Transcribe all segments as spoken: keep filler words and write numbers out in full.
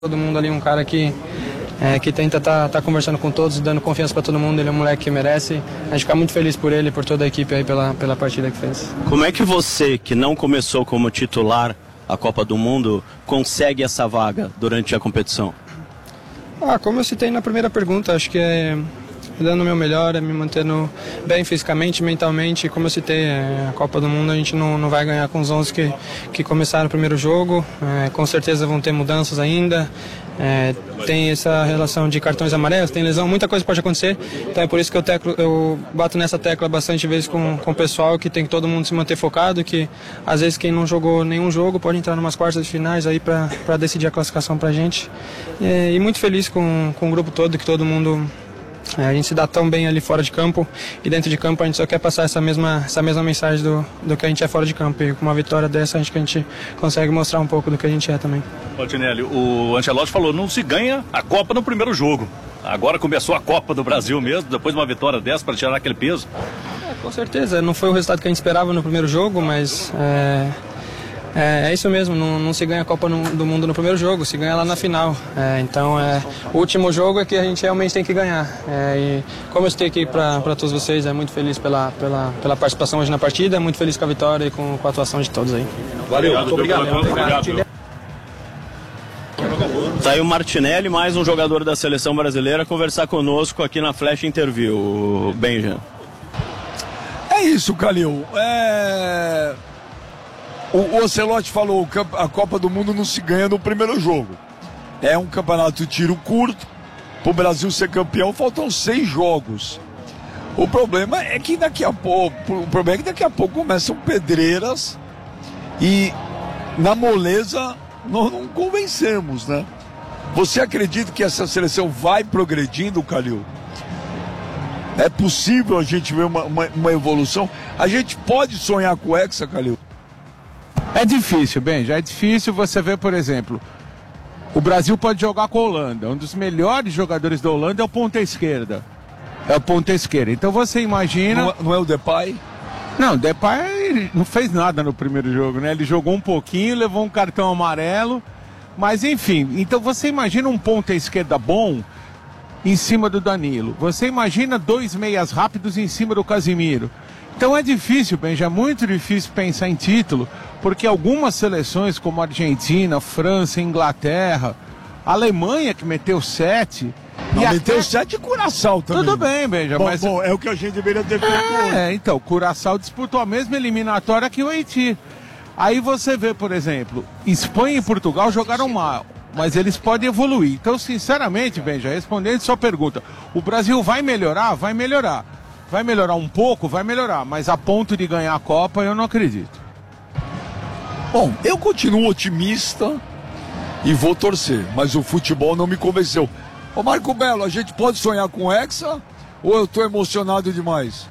Todo mundo ali, um cara que, é, que tenta estar tá, tá conversando com todos, dando confiança para todo mundo. Ele é um moleque que merece. A gente fica muito feliz por ele, por toda a equipe aí, pela, pela partida que fez. Como é que você, que não começou como titular a Copa do Mundo, consegue essa vaga durante a competição? Ah, como eu citei na primeira pergunta, acho que é dando o meu melhor, é me mantendo bem fisicamente, mentalmente. Como eu citei, é, a Copa do Mundo a gente não, não vai ganhar com os onze que, que começaram o primeiro jogo. É, com certeza vão ter mudanças ainda. É, tem essa relação de cartões amarelos, tem lesão, muita coisa pode acontecer. Então é por isso que eu, teclo, eu bato nessa tecla bastante vezes com, com o pessoal, que tem que todo mundo se manter focado, que às vezes quem não jogou nenhum jogo pode entrar em umas quartas de finais aí para decidir a classificação pra gente. É, e muito feliz com, com o grupo todo, que todo mundo... É, a gente se dá tão bem ali fora de campo, e dentro de campo a gente só quer passar essa mesma, essa mesma mensagem do, do que a gente é fora de campo, e com uma vitória dessa acho que a gente consegue mostrar um pouco do que a gente é também. Martinelli, o Ancelotti falou, não se ganha a Copa no primeiro jogo, agora começou a Copa do Brasil mesmo, depois de uma vitória dessa para tirar aquele peso. É, com certeza, não foi o resultado que a gente esperava no primeiro jogo, mas... É... É, é isso mesmo, não, não se ganha a Copa no, do Mundo no primeiro jogo, se ganha lá na final. É, então, é, o último jogo é que a gente realmente tem que ganhar. É, e como eu estou aqui para todos vocês, é muito feliz pela, pela, pela participação hoje na partida, muito feliz com a vitória e com, com a atuação de todos aí. Valeu, muito obrigado. obrigado. obrigado. Tá aí o Martinelli, mais um jogador da seleção brasileira, conversar conosco aqui na Flash Interview, Benja. É isso, Calil. É... O Ancelotti falou que a Copa do Mundo não se ganha no primeiro jogo. É um campeonato de tiro curto. Para o Brasil ser campeão, faltam seis jogos. O problema é que daqui a pouco, o problema é que daqui a pouco começam pedreiras e na moleza nós não convencemos, né? Você acredita que essa seleção vai progredindo, Calil? É possível a gente ver uma, uma, uma evolução? A gente pode sonhar com o Hexa, Calil? É difícil, bem, já é difícil você ver, por exemplo, o Brasil pode jogar com a Holanda. Um dos melhores jogadores da Holanda é o ponta esquerda. É o ponta esquerda. Então você imagina... Não, não é o Depay? Não, o Depay não fez nada no primeiro jogo, né? Ele jogou um pouquinho, levou um cartão amarelo, mas enfim. Então você imagina um ponta esquerda bom em cima do Danilo. Você imagina dois meias rápidos em cima do Casimiro. Então é difícil, Benja, é muito difícil pensar em título, porque algumas seleções como Argentina, França, Inglaterra, Alemanha, que meteu sete... Não, e meteu até... sete e Curaçao também. Tudo bem, Benja, bom, mas... Bom, é o que a gente deveria ter feito hoje. É, então, Curaçao disputou a mesma eliminatória que o Haiti. Aí você vê, por exemplo, Espanha e Portugal jogaram mal, mas eles podem evoluir. Então, sinceramente, Benja, respondendo sua pergunta, o Brasil vai melhorar? Vai melhorar. Vai melhorar um pouco? Vai melhorar. Mas a ponto de ganhar a Copa, eu não acredito. Bom, eu continuo otimista e vou torcer, mas o futebol não me convenceu. Ô Marco Belo, a gente pode sonhar com o Hexa ou eu estou emocionado demais?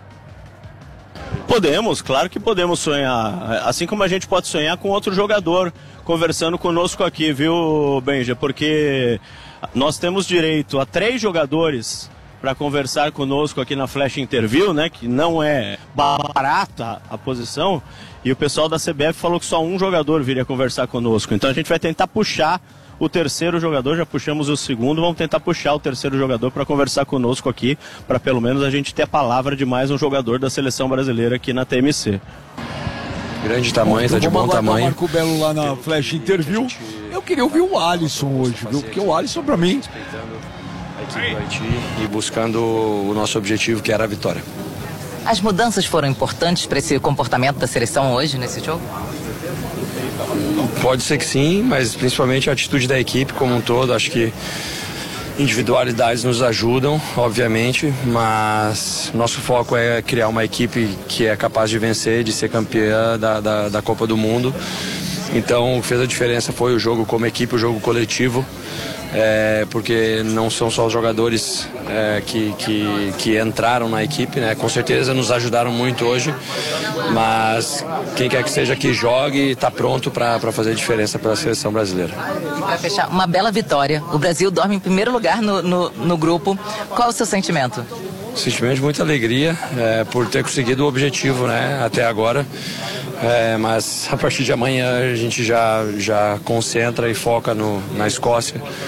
Podemos, claro que podemos sonhar. Assim como a gente pode sonhar com outro jogador conversando conosco aqui, viu, Benja? Porque nós temos direito a três jogadores para conversar conosco aqui na Flash Interview, né, que não é barata a posição, e o pessoal da C B F falou que só um jogador viria conversar conosco. Então a gente vai tentar puxar o terceiro jogador, já puxamos o segundo, vamos tentar puxar o terceiro jogador para conversar conosco aqui, para pelo menos a gente ter a palavra de mais um jogador da seleção brasileira aqui na T M C. Grande tamanho, está de bom tamanho. O Marco Belo lá na Flash Interview. Eu queria ouvir o Alisson hoje, viu? Porque o Alisson, para mim... do Haiti e buscando o nosso objetivo, que era a vitória. As mudanças foram importantes para esse comportamento da seleção hoje, nesse jogo? Pode ser que sim, mas principalmente a atitude da equipe como um todo. Acho que individualidades nos ajudam, obviamente, mas nosso foco é criar uma equipe que é capaz de vencer, de ser campeã da, da, da Copa do Mundo. Então, o que fez a diferença foi o jogo como equipe, o jogo coletivo. É, porque não são só os jogadores é, que, que, que entraram na equipe, né? Com certeza nos ajudaram muito hoje, mas quem quer que seja que jogue está pronto para fazer diferença pela seleção brasileira. Para fechar, uma bela vitória. O Brasil dorme em primeiro lugar no, no, no grupo. Qual o seu sentimento? Sentimento de muita alegria é, por ter conseguido o objetivo, né, até agora. É, mas a partir de amanhã a gente já, já concentra e foca no, na Escócia.